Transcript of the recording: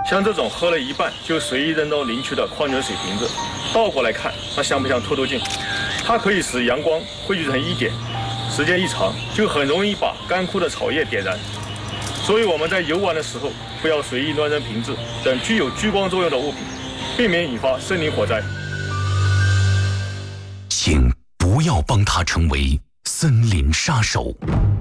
像这种喝了一半就随意扔到林区的矿泉水瓶子，倒过来看，它像不像透镜？它可以使阳光汇聚成一点，时间一长就很容易把干枯的草叶点燃。所以我们在游玩的时候，不要随意乱扔瓶子等具有聚光作用的物品，避免引发森林火灾。 请不要帮他成为森林杀手。